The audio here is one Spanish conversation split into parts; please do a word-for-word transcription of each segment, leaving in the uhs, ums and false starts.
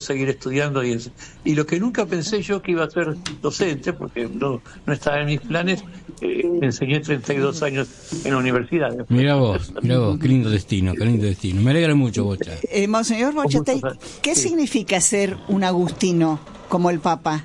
seguir estudiando y, y lo que nunca pensé yo que iba a ser docente, porque no, no estaba en mis planes, eh, enseñé treinta y dos años en la universidad. Mira vos, mira vos, qué lindo destino, qué lindo destino. Me alegra mucho, Bocha. Eh, Monseñor Bochatey, ¿qué sí. significa ser un agustino como el Papa?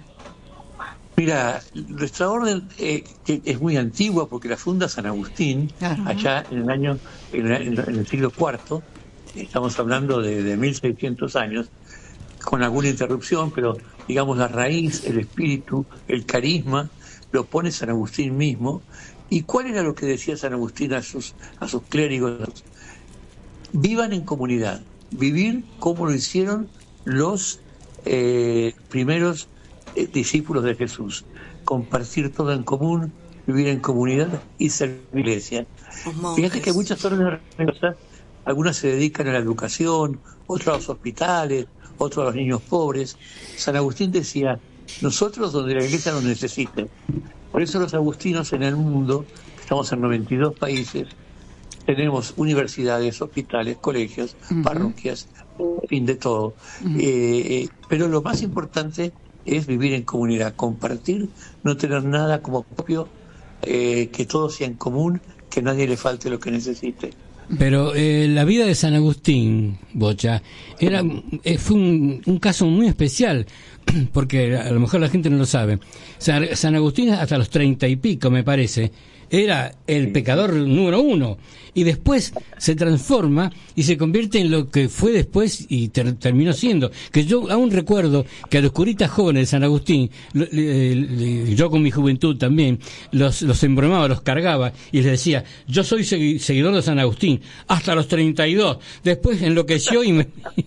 Mira, nuestra orden eh, que es muy antigua porque la funda San Agustín, uh-huh. allá en el año, en, en, en el siglo cuarto, estamos hablando de, de mil seiscientos años, con alguna interrupción, pero digamos la raíz, el espíritu, el carisma, lo pone San Agustín mismo. ¿Y cuál era lo que decía San Agustín a sus, a sus clérigos? Vivan en comunidad, vivir como lo hicieron los eh, primeros eh, discípulos de Jesús, compartir todo en común, vivir en comunidad y ser iglesia. Fíjate que muchas órdenes religiosas, algunas se dedican a la educación, otras a los hospitales, otros a los niños pobres. San Agustín decía, nosotros donde la iglesia nos necesite. Por eso los agustinos en el mundo, estamos en noventa y dos países, tenemos universidades, hospitales, colegios, uh-huh. parroquias, en fin, de todo. Uh-huh. Eh, eh, pero lo más importante es vivir en comunidad, compartir, no tener nada como propio, eh, que todo sea en común, que nadie le falte lo que necesite. Pero eh, la vida de San Agustín, Bocha, era eh, fue un, un caso muy especial, porque a lo mejor la gente no lo sabe. San, San Agustín hasta los treinta y pico, me parece, era el pecador número uno, y después se transforma y se convierte en lo que fue después y ter, terminó siendo. Que yo aún recuerdo que a los curitas jóvenes de San Agustín, lo, le, le, yo con mi juventud también, los, los embromaba, los cargaba y les decía, yo soy segui, seguidor de San Agustín, hasta los treinta y dos, después enloqueció y, me,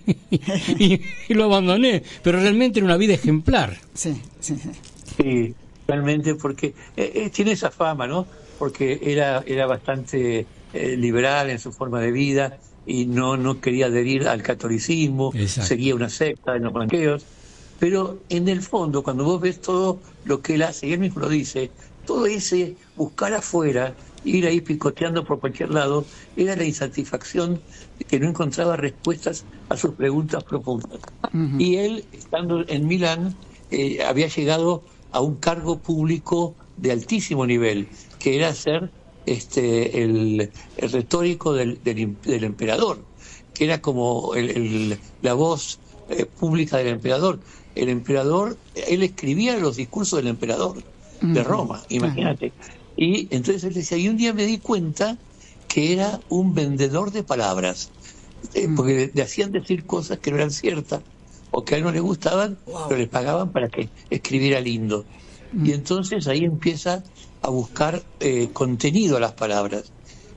y, y lo abandoné, pero realmente era una vida ejemplar. Sí, sí, sí. Sí, realmente, porque eh, eh, tiene esa fama, ¿no? Porque era era bastante eh, liberal en su forma de vida y no no quería adherir al catolicismo. Exacto. Seguía una secta en los blanqueos, pero en el fondo, cuando vos ves todo lo que él hace, y él mismo lo dice, todo ese buscar afuera, ir ahí picoteando por cualquier lado, era la insatisfacción de que no encontraba respuestas a sus preguntas profundas. Uh-huh. Y él, estando en Milán, eh, había llegado a un cargo público de altísimo nivel, que era ser este el, el retórico del, del, del emperador, que era como el, el, la voz eh, pública del emperador. El emperador, él escribía los discursos del emperador de Roma, mm, imagínate. Claro. Y entonces él decía, y un día me di cuenta que era un vendedor de palabras, eh, mm. porque le hacían decir cosas que no eran ciertas, o que a él no le gustaban, wow. pero le pagaban para que escribiera lindo. Mm. Y entonces ahí empieza a buscar eh, contenido a las palabras.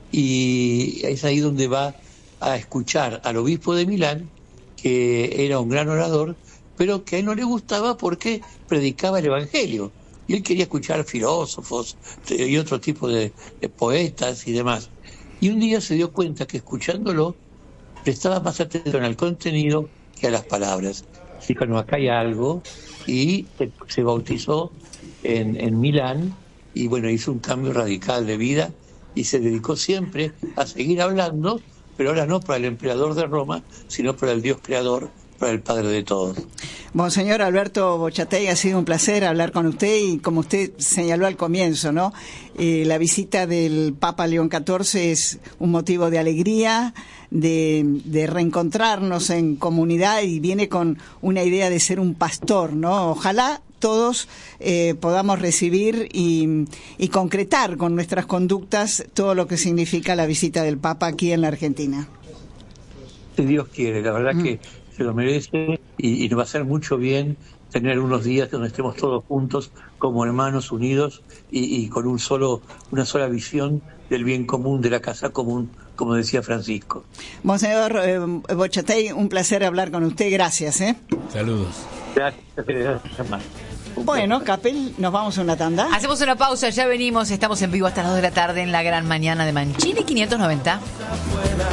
Y es ahí donde va a escuchar al obispo de Milán, que era un gran orador, pero que a él no le gustaba porque predicaba el Evangelio. Y él quería escuchar filósofos y otro tipo de, de poetas y demás. Y un día se dio cuenta que escuchándolo prestaba más atención al contenido que a las palabras. Dijo, no, acá hay algo, y se, se bautizó en, en Milán, y bueno, hizo un cambio radical de vida, y se dedicó siempre a seguir hablando, pero ahora no para el emperador de Roma, sino para el Dios creador, para el Padre de todos. Monseñor Alberto Bochatey, ha sido un placer hablar con usted, y como usted señaló al comienzo, ¿no? Eh, la visita del Papa León catorce es un motivo de alegría, de, de reencontrarnos en comunidad, y viene con una idea de ser un pastor, ¿no? Ojalá todos eh, podamos recibir y, y concretar con nuestras conductas todo lo que significa la visita del Papa aquí en la Argentina. Si Dios quiere, la verdad mm. que se lo merece, y, y nos va a hacer mucho bien tener unos días donde estemos todos juntos como hermanos unidos y, y con un solo una sola visión del bien común, de la casa común, como decía Francisco. Monseñor eh, Bochatey, un placer hablar con usted, gracias. ¿eh? Saludos. Gracias, gracias, hermano. Bueno, Capel, nos vamos a una tanda. Hacemos una pausa, ya venimos, estamos en vivo hasta las dos de la tarde en la gran mañana de Mancini quinientos noventa.